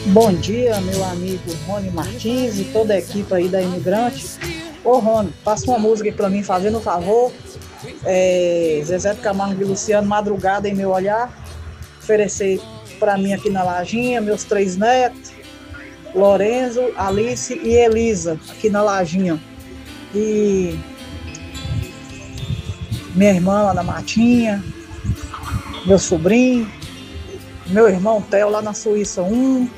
Bom dia, meu amigo Rony Martins e toda a equipe aí da Imigrante. Ô Rony, passa uma música aí pra mim, fazendo um favor. Zezé de Camargo e Luciano, Madrugada em Meu Olhar. Oferecer pra mim aqui na Lajinha, meus três netos, Lorenzo, Alice e Elisa, aqui na Lajinha. E minha irmã lá na Matinha, meu sobrinho, meu irmão Theo lá na Suíça 1,